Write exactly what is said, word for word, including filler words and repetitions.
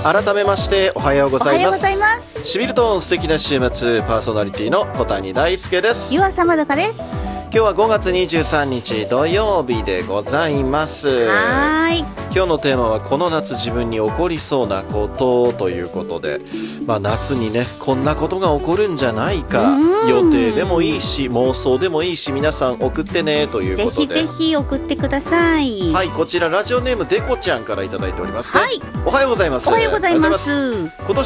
改めましておはようございます。 おはようございます。 シビルトーン素敵な週末パーソナリティの小谷大輔です。 湯浅まどかです。 今日はごがつにじゅうさんにち土曜日でございます。 はい。 今日のテーマはこの夏自分に起こりそうなことということで、まあ、夏にねこんなことが起こるんじゃないか、予定でもいいし妄想でもいいし皆さん送ってねということで、 ぜひぜひ送ってください。 はい、こちらラジオネームでこちゃんからいただいておりますね。 はい、 おはようございます。 おはようございます。 今年